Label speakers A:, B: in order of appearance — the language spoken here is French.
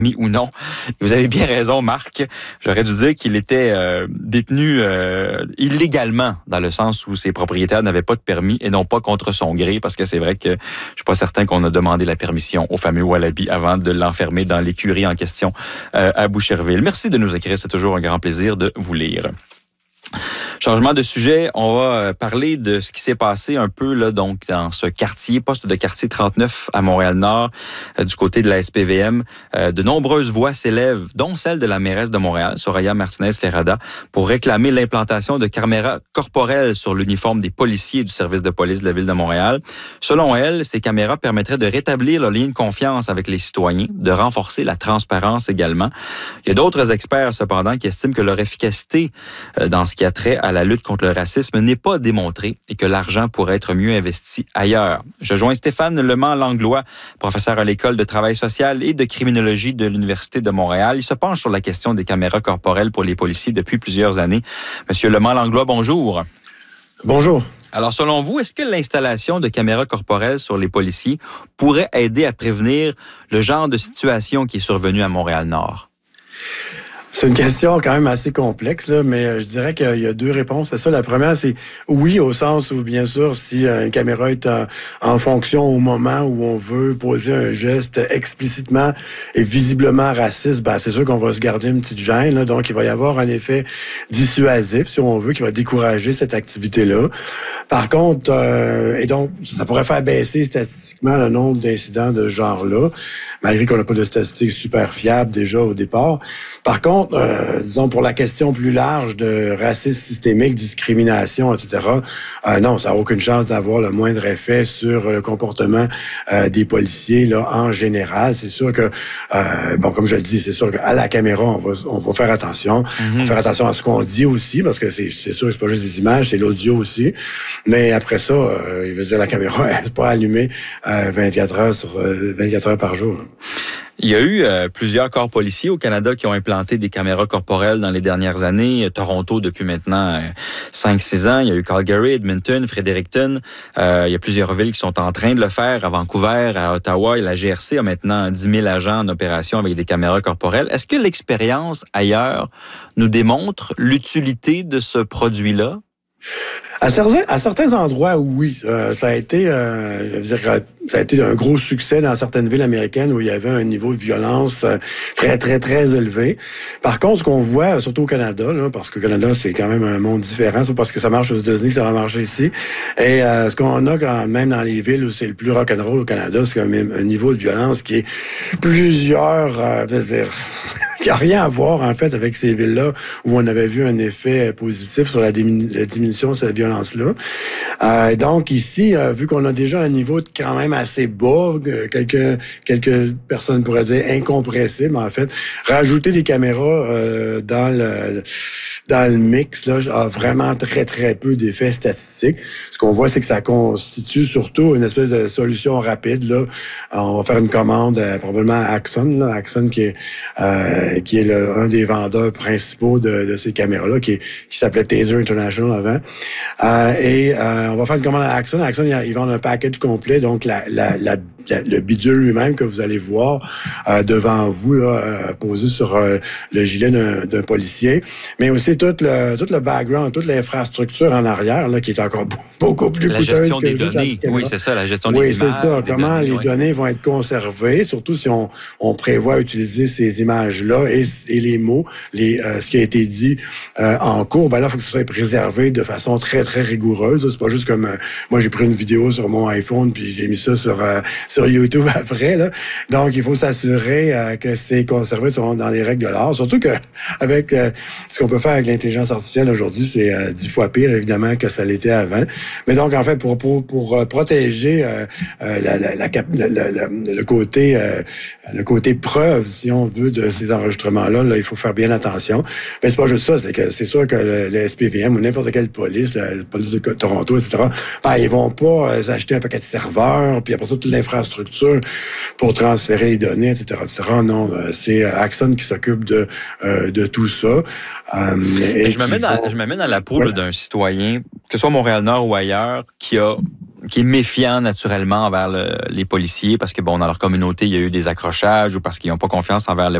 A: ou non. Vous avez bien raison, Marc. J'aurais dû dire qu'il était détenu illégalement, dans le sens où ses propriétaires n'avaient pas de permis et non pas contre son gré, parce que c'est vrai que je suis pas certain qu'on a demandé la permission au fameux Wallaby avant de l'enfermer dans l'écurie en question à Boucherville. Merci de nous écrire, c'est toujours un grand plaisir de vous lire. Changement de sujet, on va parler de ce qui s'est passé un peu là, donc dans ce quartier, poste de quartier 39 à Montréal-Nord, du côté de la SPVM. De nombreuses voix s'élèvent, dont celle de la mairesse de Montréal, Soraya Martinez-Ferrada, pour réclamer l'implantation de caméras corporelles sur l'uniforme des policiers du service de police de la Ville de Montréal. Selon elle, ces caméras permettraient de rétablir le lien de confiance avec les citoyens, de renforcer la transparence également. Il y a d'autres experts, cependant, qui estiment que leur efficacité dans ce qui a trait à la lutte contre le racisme n'est pas démontrée et que l'argent pourrait être mieux investi ailleurs. Je joins Stéphane Lemant-Langlois, professeur à l'École de travail social et de criminologie de l'Université de Montréal. Il se penche sur la question des caméras corporelles pour les policiers depuis plusieurs années. Monsieur Lemant-Langlois, bonjour.
B: Bonjour.
A: Alors, selon vous, est-ce que l'installation de caméras corporelles sur les policiers pourrait aider à prévenir le genre de situation qui est survenue à Montréal-Nord?
B: C'est une question quand même assez complexe, là, mais je dirais qu'il y a deux réponses à ça. La première, c'est oui, au sens où, bien sûr, si une caméra est en fonction au moment où on veut poser un geste explicitement et visiblement raciste, ben c'est sûr qu'on va se garder une petite gêne. Là, donc, il va y avoir un effet dissuasif, si on veut, qui va décourager cette activité-là. Par contre, et donc, ça pourrait faire baisser statistiquement le nombre d'incidents de ce genre-là, malgré qu'on n'a pas de statistiques super fiables déjà au départ. Par contre, disons, pour la question plus large de racisme systémique, discrimination, etc., non, ça n'a aucune chance d'avoir le moindre effet sur le comportement des policiers là en général. C'est sûr que, bon, comme je le dis, c'est sûr qu'à la caméra, on va faire attention. On va faire attention à ce qu'on dit aussi, parce que c'est sûr que c'est pas juste des images, c'est l'audio aussi. Mais après ça, il veut dire la caméra, elle n'est pas allumée 24 heures par jour.
A: Il y a eu plusieurs corps policiers au Canada qui ont implanté des caméras corporelles dans les dernières années. Toronto depuis maintenant 5-6 ans. Il y a eu Calgary, Edmonton, Fredericton. Il y a plusieurs villes qui sont en train de le faire. À Vancouver, à Ottawa, et la GRC a maintenant 10 000 agents en opération avec des caméras corporelles. Est-ce que l'expérience ailleurs nous démontre l'utilité de ce produit-là?
B: À certains endroits, oui. Ça a été un gros succès dans certaines villes américaines où il y avait un niveau de violence très, très, très élevé. Par contre, ce qu'on voit, surtout au Canada, là, parce que le Canada, c'est quand même un monde différent, c'est pas parce que ça marche aux États-Unis que ça va marcher ici. Et ce qu'on a quand même dans les villes où c'est le plus rock'n'roll au Canada, c'est quand même un niveau de violence qui est plusieurs, qui n'a rien à voir, en fait, avec ces villes-là où on avait vu un effet positif sur la diminution de cette violence-là. Donc, ici, vu qu'on a déjà un niveau quand même assez bas, quelques personnes pourraient dire incompressible, en fait, rajouter des caméras dans le mix, là, a vraiment très, très peu d'effets statistiques. Ce qu'on voit, c'est que ça constitue surtout une espèce de solution rapide, là. On va faire une commande, probablement à Axon, là. Axon qui est un des vendeurs principaux de ces caméras-là, qui s'appelait Taser International avant. On va faire une commande à Axon. Axon, ils vendent un package complet, donc le bidule lui-même que vous allez voir devant vous, là, posé sur le gilet d'un policier, mais aussi tout le background, toute l'infrastructure en arrière, là, qui est encore beaucoup plus coûteuse que
A: gestion des données. Oui, c'est ça, la gestion des images.
B: Oui, c'est ça. Comment les données vont être conservées, surtout si on prévoit utiliser ces images-là et les mots, ce qui a été dit en cours, ben là, il faut que ce soit préservé de façon très, très rigoureuse. C'est pas juste comme moi, j'ai pris une vidéo sur mon iPhone puis j'ai mis ça sur YouTube après, là. Donc, il faut s'assurer que c'est conservé dans les règles de l'art. Surtout que avec ce qu'on peut faire avec l'intelligence artificielle aujourd'hui, c'est 10 fois pire, évidemment, que ça l'était avant. Mais donc, en fait, pour protéger le côté preuve, si on veut, de ces enregistrements-là, là, il faut faire bien attention. Mais c'est pas juste ça, c'est sûr que le SPVM ou n'importe quelle police, la police de Toronto, etc., ben, ils vont pas s'acheter un paquet de serveurs, puis après ça, toute l'infrastructure pour transférer les données, etc., etc. Non, c'est Axon qui s'occupe de tout ça.
A: Je me mets dans la peau là, d'un citoyen, que ce soit Montréal-Nord ou ailleurs, qui est méfiant naturellement envers les policiers parce que, bon, dans leur communauté, il y a eu des accrochages ou parce qu'ils n'ont pas confiance envers